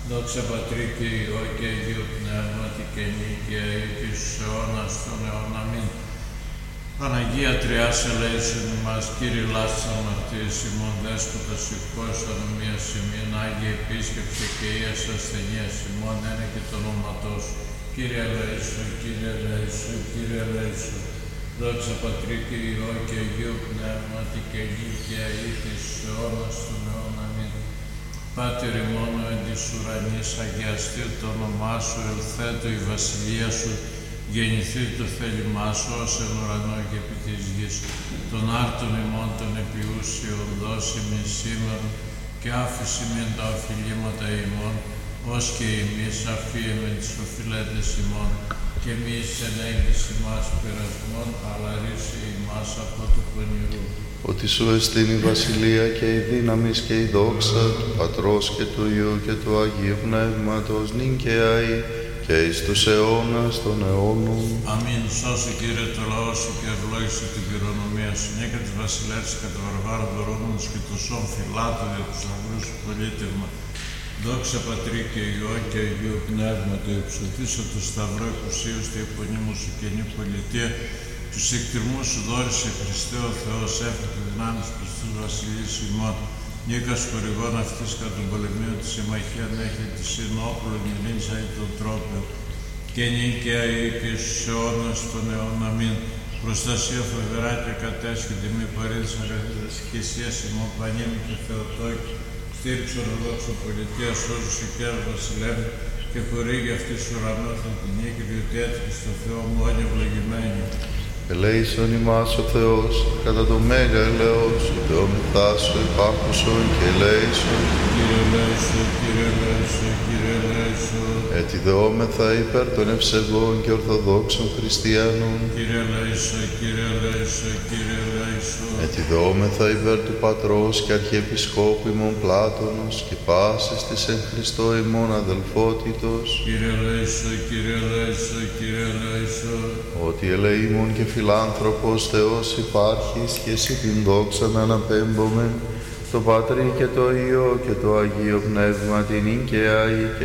Δόξα Πατρί και Υιό και Αγίου Πνεύματι και νίκαια ή και στους αιώνας των αιώνων. Αμήν. Παναγία Τριάς ελέησον ημάς, Κύριε λάσης αμαρτίας ημών, Δέσποτας ηχός ανομίας ημίν, Άγιε επίσκεψε και Υιας ασθενείας ημών, ένε και το ονόματός σου. Κύριε ελέησον, Κύριε ελέησον, Κύριε ελέησον. Δόξα Πατρί και Υιό και Αγίου Πνεύματι και νίκαια ή και στους αιώνας των αιώνων. Αμήν. Πάτερ ημών εν της ουρανής, αγιαστεί το όνομά σου, ελθέτω η βασιλεία σου, γεννηθεί το θέλημά σου, ως εν ουρανό και επί της γης. Των άρτων ημών των επιούσιων δώσει με σήμερα και άφηση με τα οφειλήματα ημών, ως και εμείς αφίεμεν τις οφειλέτες ημών, και εμείς εν έγκυση μας πειρασμών, αλλά ρίσε ημάς από του πονηρού. Ότι σου εστίν η βασιλεία και η δύναμις και η δόξα του Πατρός και του Υιού και του Αγίου Πνεύματος νυν και αεί και εις τους αιώνας των αιώνων. Αμήν. Σώσε Κύριε το λαό σου και ευλόγησε την κληρονομία σου. Νίκα της βασιλεύσης κατά βαρβάρων δωρούμενους και του σών φυλάτου για τους αγρούς σου πολίτευμα. Δόξα Πατρί και Υιό και Αγίου Πνεύματο, υψωθήσω του Σταυρό εκουσίου στη επωνύμου σου καινή πολιτεία, τους εκτιρμούς σου δόρισε Χριστέ ο Θεός, έφερε δυνάμεις προς τους βασιλείς ημών. Νίκας χορηγών αυτής κατά τον πολεμείο της συμμαχία έχει τη συνόπουλο μηνύτσα ή τον τρόπο. Και νίκαια ή και στους αιώνας των αιώνων. Αμήν. Προστασία φοβερά και κατέσχετη μη παρήδης αγαθήτας και εσίας ημών πανίμη και Θεοτόκη. Στήριξε ορθοδόξο πολιτεία, σώζουσε και βασιλεύει και χορήγει αυτής ουρανόθεν την νίκη, διότι έτυχε στο Θεό μου όλοι ευλογημένοι. Ελέησον ημάς ο Θεός, κατά το μέγα ελεός σου, Θεόμηθά σου υπάρχουσον και ελέησον. Κύριε ελέησον, Κύριε ελέησον, Κύριε ελέησον. Έτσι δεόμεθα υπέρ των ευσεβών και ορθοδόξων χριστιανών. Κύριε ελέησον, Κύριε ελέησον, Κύριε ελέησον. Έτσι δεόμεθα υπέρ του Πατρός και Αρχιεπισκόπου ημών Πλάτωνος και πάσης της εν Χριστώ ημών αδελφότητος. Κύριε ελέησον, Κύριε ελέησον, Κύριε ελέησον. Ότι ελεήμων και φιλάνθρωπος Θεός υπάρχεις και εσύ την δόξα να αναπέμπομεν, το Πατρί και το Υιό και το Αγίο Πνεύμα την νικαία ή και